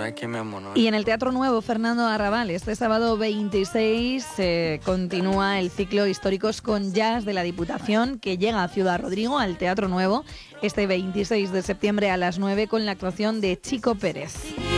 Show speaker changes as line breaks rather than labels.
verdad es que me amo, ¿no?
Y en el Teatro Nuevo Fernando Arrabal, este sábado 26 continúa el ciclo Históricos con Jazz de la Diputación, que llega a Ciudad Rodrigo, al Teatro Nuevo, este 26 de septiembre a las 9 con la actuación de Chico Pérez.